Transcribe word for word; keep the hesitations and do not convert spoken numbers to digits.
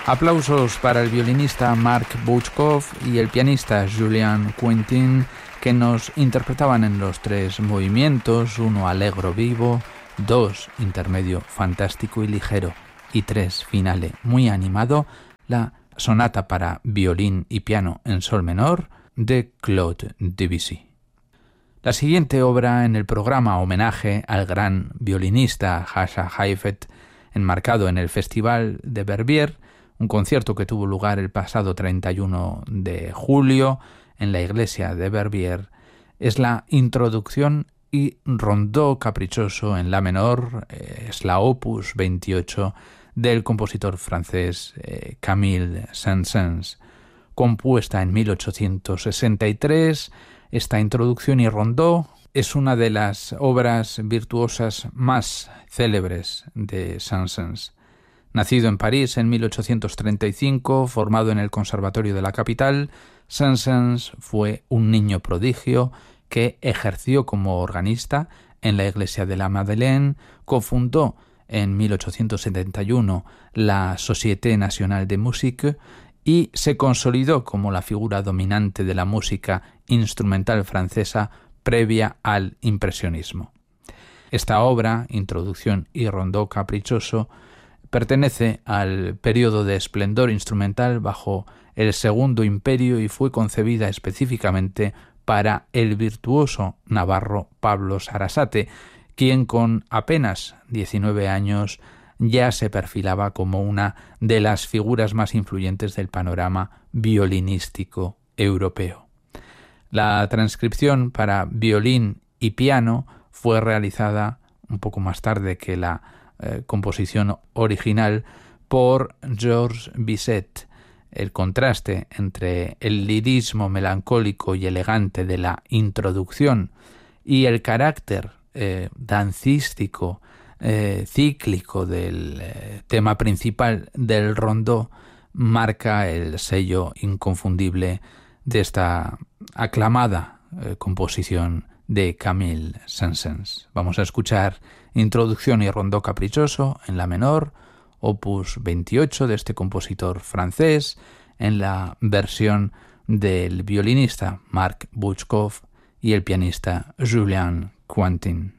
Aplausos para el violinista Mark Butchkov y el pianista Julian Quentin, que nos interpretaban en los tres movimientos, uno allegro vivo, dos intermedio fantástico y ligero y tres finale muy animado, la sonata para violín y piano en sol menor de Claude Debussy. La siguiente obra en el programa, homenaje al gran violinista Jascha Heifetz, enmarcado en el Festival de Verbier, un concierto que tuvo lugar el pasado treinta y uno de julio en la iglesia de Verbier, es la introducción y rondó caprichoso en la menor, eh, es la opus veintiocho del compositor francés eh, Camille Saint-Saëns. Compuesta en mil ochocientos sesenta y tres, esta introducción y rondó es una de las obras virtuosas más célebres de Saint-Saëns. Nacido en París en mil ochocientos treinta y cinco, formado en el Conservatorio de la capital, Saint-Saëns fue un niño prodigio que ejerció como organista en la iglesia de la Madeleine, cofundó en mil ochocientos setenta y uno la Société Nationale de Musique y se consolidó como la figura dominante de la música instrumental francesa previa al impresionismo. Esta obra, Introducción y Rondó caprichoso, pertenece al periodo de esplendor instrumental bajo el Segundo Imperio y fue concebida específicamente para el virtuoso navarro Pablo Sarasate, quien con apenas diecinueve años ya se perfilaba como una de las figuras más influyentes del panorama violinístico europeo. La transcripción para violín y piano fue realizada un poco más tarde que la eh, composición original por Georges Bizet. El contraste entre el lirismo melancólico y elegante de la introducción y el carácter eh, dancístico, eh, cíclico del eh, tema principal del rondó marca el sello inconfundible de esta aclamada eh, composición de Camille Saint-Saëns. Vamos a escuchar Introducción y Rondó caprichoso en la menor, opus veintiocho de este compositor francés, en la versión del violinista Mark Butchkov y el pianista Julian Quentin.